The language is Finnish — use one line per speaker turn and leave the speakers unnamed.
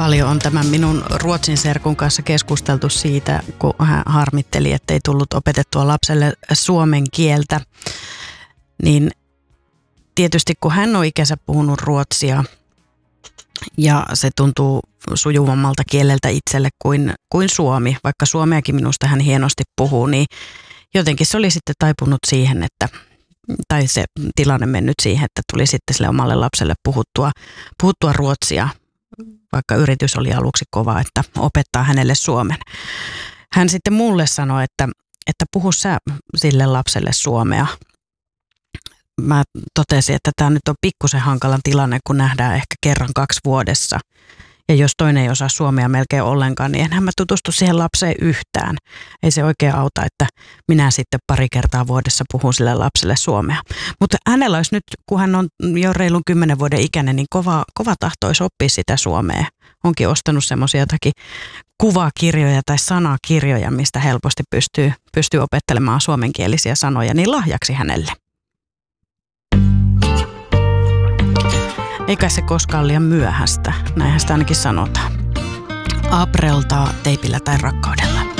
Paljon on tämän minun Ruotsin serkun kanssa keskusteltu siitä, kun hän harmitteli, että ei tullut opetettua lapselle suomen kieltä. Niin tietysti kun hän on ikänsä puhunut ruotsia ja se tuntuu sujuvammalta kieleltä itselle kuin suomi, vaikka suomeakin minusta hän hienosti puhuu, niin jotenkin se oli sitten taipunut siihen, tai se tilanne mennyt siihen, että tuli sitten sille omalle lapselle puhuttua ruotsia, vaikka yritys oli aluksi kova, että opettaa hänelle suomen. Hän sitten mulle sanoi, että puhu sä sille lapselle suomea. Mä totesin, että tämä nyt on pikkusen hankalan tilanne, kun nähdään ehkä kerran 2 vuodessa. Ja jos toinen ei osaa suomea melkein ollenkaan, niin enhän mä tutustu siihen lapseen yhtään. Ei se oikein auta, että minä sitten 2 kertaa vuodessa puhun sille lapselle suomea. Mutta hänellä olisi nyt, kun hän on jo reilun 10 vuoden ikäinen, niin kova tahtoisi oppia sitä suomea. Onkin ostanut semmoisia jotakin kuvakirjoja tai sanakirjoja, mistä helposti pystyy opettelemaan suomenkielisiä sanoja, niin lahjaksi hänelle. Eikä se koskaan liian myöhäistä, näinhän sitä ainakin sanotaan. Apreltaa teipillä tai rakkaudella.